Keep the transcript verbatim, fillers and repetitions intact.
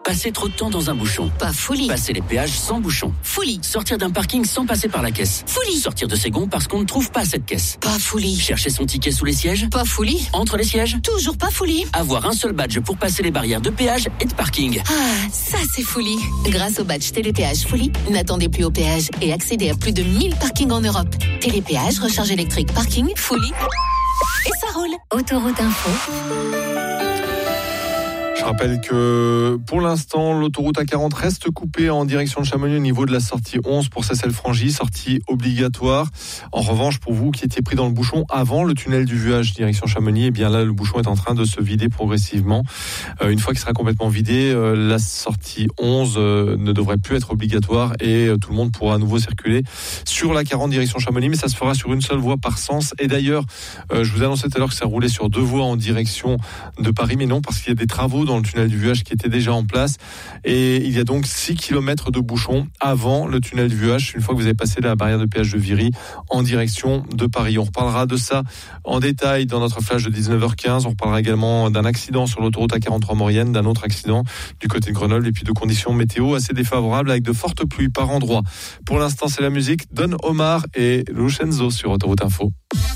Passer trop de temps dans un bouchon. Pas folie. Passer les péages sans bouchon. Folie. Sortir d'un parking sans passer par la caisse. Folie. Sortir de ses gonds parce qu'on ne trouve pas cette caisse. Pas folie. Chercher son ticket sous les sièges. Pas folie. Entre les sièges. Toujours pas folie. Avoir un seul badge pour passer les barrières de péage et de parking. Ah, ça c'est folie. Grâce au badge Télépéage Folie, n'attendez plus au péage et accédez à plus de mille parkings en Europe. Télépéage, recharge électrique, parking, Folie. Et ça roule. Autoroute Info. Je rappelle que pour l'instant, l'autoroute A quarante reste coupée en direction de Chamonix au niveau de la sortie onze pour Seyssel-Frangy, sortie obligatoire. En revanche, pour vous qui étiez pris dans le bouchon avant le tunnel du Vuage direction Chamonix, eh bien là, le bouchon est en train de se vider progressivement. Euh, une fois qu'il sera complètement vidé, euh, la sortie onze euh, ne devrait plus être obligatoire et euh, tout le monde pourra à nouveau circuler sur l'A quarante direction Chamonix, mais ça se fera sur une seule voie par sens. Et d'ailleurs, euh, je vous annonçais tout à l'heure que ça roulait sur deux voies en direction de Paris, mais non, parce qu'il y a des travaux dans le tunnel du Vuage qui était déjà en place et il y a donc six kilomètres de bouchons avant le tunnel du Vuage une fois que vous avez passé la barrière de péage de Viry en direction de Paris. On reparlera de ça en détail dans notre flash de dix-neuf heures quinze. On reparlera également d'un accident sur l'autoroute A quarante-trois Maurienne, d'un autre accident du côté de Grenoble et puis de conditions météo assez défavorables avec de fortes pluies par endroits. Pour l'instant, c'est la musique. Don Omar et Lucenzo sur Autoroute Info.